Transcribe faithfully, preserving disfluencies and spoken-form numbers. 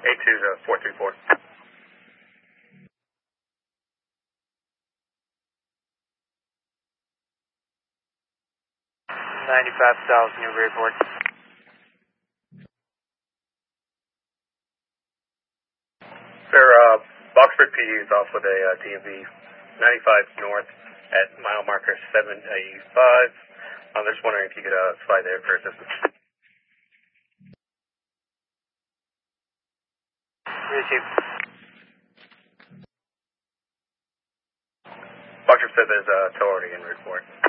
eight two four three four. ninety-five South, Newburyport. Sir, uh, Boxford P D is off with a uh, D M V ninety-five north at mile marker seven eighty-five. I'm just wondering if you could uh, fly there for assistance. Receive. Boxford said there's a uh, tow already in report.